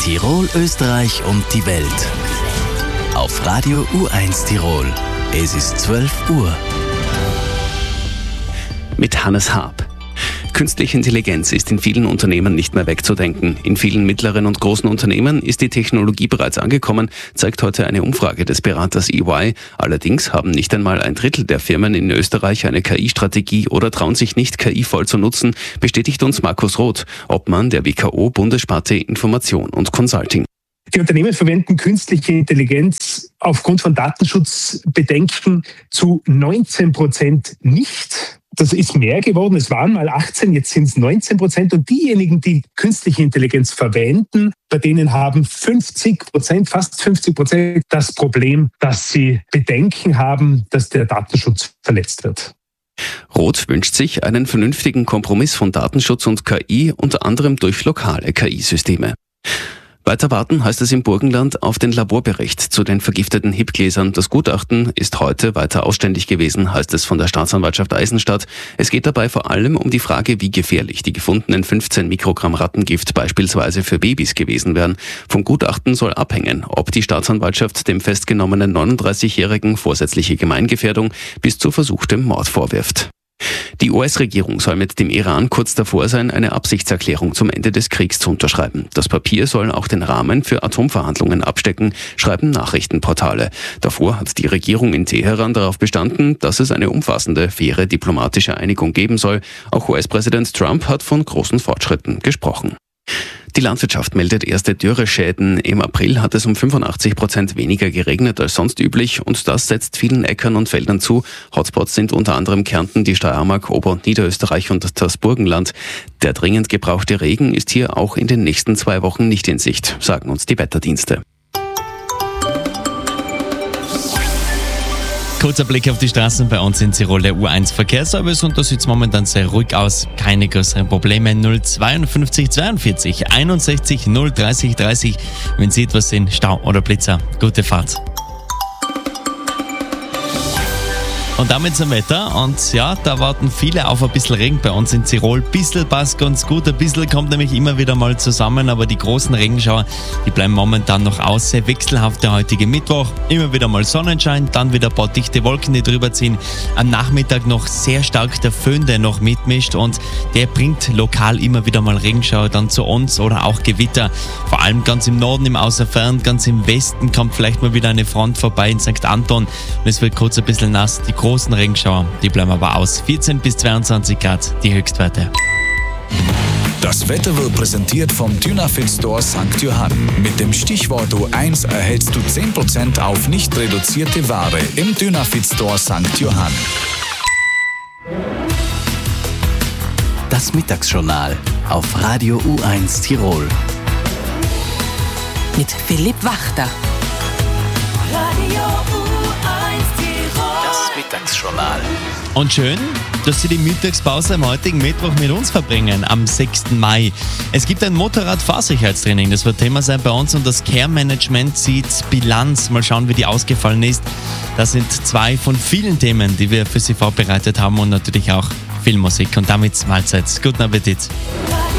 Tirol, Österreich und die Welt. Auf Radio U1 Tirol. Es ist 12 Uhr. Mit Hannes Haab. Künstliche Intelligenz ist in vielen Unternehmen nicht mehr wegzudenken. In vielen mittleren und großen Unternehmen ist die Technologie bereits angekommen, zeigt heute eine Umfrage des Beraters EY. Allerdings haben nicht einmal ein Drittel der Firmen in Österreich eine KI-Strategie oder trauen sich nicht, KI voll zu nutzen, bestätigt uns Markus Roth, Obmann der WKO Bundessparte Information und Consulting. Die Unternehmen verwenden künstliche Intelligenz aufgrund von Datenschutzbedenken zu 19% nicht. Das ist mehr geworden. Es waren mal 18, jetzt sind es 19%. Und diejenigen, die künstliche Intelligenz verwenden, bei denen haben 50%, fast 50% das Problem, dass sie Bedenken haben, dass der Datenschutz verletzt wird. Roth wünscht sich einen vernünftigen Kompromiss von Datenschutz und KI, unter anderem durch lokale KI-Systeme. Weiter warten heißt es im Burgenland auf den Laborbericht zu den vergifteten HIP-Gläsern. Das Gutachten ist heute weiter ausständig gewesen, heißt es von der Staatsanwaltschaft Eisenstadt. Es geht dabei vor allem um die Frage, wie gefährlich die gefundenen 15 Mikrogramm Rattengift beispielsweise für Babys gewesen wären. Vom Gutachten soll abhängen, ob die Staatsanwaltschaft dem festgenommenen 39-Jährigen vorsätzliche Gemeingefährdung bis zu versuchtem Mord vorwirft. Die US-Regierung soll mit dem Iran kurz davor sein, eine Absichtserklärung zum Ende des Kriegs zu unterschreiben. Das Papier soll auch den Rahmen für Atomverhandlungen abstecken, schreiben Nachrichtenportale. Davor hat die Regierung in Teheran darauf bestanden, dass es eine umfassende, faire diplomatische Einigung geben soll. Auch US-Präsident Trump hat von großen Fortschritten gesprochen. Die Landwirtschaft meldet erste Dürreschäden. Im April hat es um 85% weniger geregnet als sonst üblich und das setzt vielen Äckern und Feldern zu. Hotspots sind unter anderem Kärnten, die Steiermark, Ober- und Niederösterreich und das Burgenland. Der dringend gebrauchte Regen ist hier auch in den nächsten 2 Wochen nicht in Sicht, sagen uns die Wetterdienste. Kurzer Blick auf die Straßen bei uns in Tirol, der U1 Verkehrsservice, und da sieht es momentan sehr ruhig aus. Keine größeren Probleme. 052 42 61 030 30. Wenn Sie etwas sehen, Stau oder Blitzer, gute Fahrt. Und damit zum Wetter. Und ja, da warten viele auf ein bisschen Regen bei uns in Tirol. Ein bisschen passt ganz gut, ein bisschen kommt nämlich immer wieder mal zusammen, aber die großen Regenschauer, die bleiben momentan noch aus. Sehr wechselhaft der heutige Mittwoch. Immer wieder mal Sonnenschein, dann wieder ein paar dichte Wolken, die drüber ziehen. Am Nachmittag noch sehr stark der Föhn, der noch mitmischt, und der bringt lokal immer wieder mal Regenschauer dann zu uns oder auch Gewitter. Vor allem ganz im Norden, im Außerfern, ganz im Westen kommt vielleicht mal wieder eine Front vorbei in St. Anton und es wird kurz ein bisschen nass. Die großen Regenschauer, die bleiben aber aus. 14 bis 22 Grad, die Höchstwerte. Das Wetter wird präsentiert vom Dynafit Store St. Johann. Mit dem Stichwort U1 erhältst du 10% auf nicht reduzierte Ware im Dynafit Store St. Johann. Das Mittagsjournal auf Radio U1 Tirol. Mit Philipp Wachter. Radio U1 Tirol. Das Mittagsjournal. Und schön, dass Sie die Mittagspause am heutigen Mittwoch mit uns verbringen, am 6. Mai. Es gibt ein Motorradfahrsicherheitstraining, das wird Thema sein bei uns, und das Care-Management zieht Bilanz. Mal schauen, wie die ausgefallen ist. Das sind 2 von vielen Themen, die wir für Sie vorbereitet haben, und natürlich auch viel Musik. Und damit Mahlzeit. Guten Appetit.